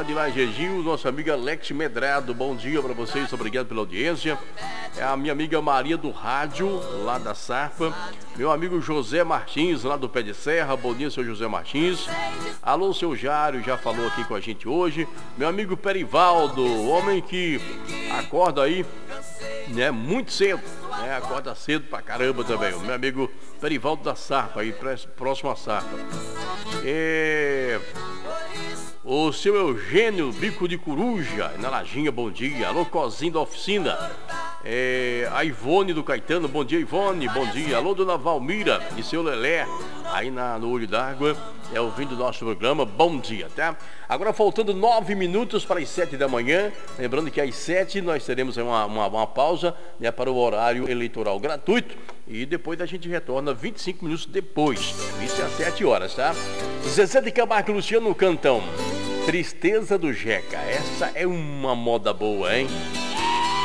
lá de Lajezinho, nossa amiga Alex Medrado. Bom dia para vocês, obrigado pela audiência. É a minha amiga Maria do Rádio, lá da Sarpa. Meu amigo José Martins, lá do Pé de Serra. Bom dia, seu José Martins. Alô, seu Jário, já falou aqui com a gente hoje. Meu amigo Perivaldo, homem que acorda aí, né, muito cedo, né, acorda cedo pra caramba também. O meu amigo Perivaldo da Sarpa, aí próximo à Sarpa. O seu Eugênio, Bico de Coruja, na Lajinha, bom dia. Alô, Cozinho da Oficina. A Ivone do Caetano, bom dia, Ivone, bom dia. Alô, dona Valmira e seu Lelé, aí no Olho d'Água, ouvindo o nosso programa, bom dia, tá? Agora faltando 9 minutos para as 7 da manhã, lembrando que às 7 nós teremos uma pausa, né, para o horário eleitoral gratuito, e depois a gente retorna 25 minutos depois, isso é às 7 horas, tá? Zezé de Camargo e Luciano Cantão, Tristeza do Jeca, essa é uma moda boa, hein?